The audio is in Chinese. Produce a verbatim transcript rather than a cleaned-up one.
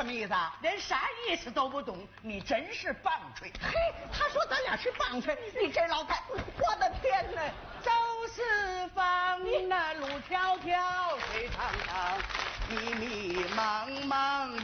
什么意思啊？ 连啥意思都不懂，你真是棒槌！ 嘿，他说咱俩是棒槌，你这老太，我的天哪！ 走四方，那路迢迢，水长长，迷迷茫茫。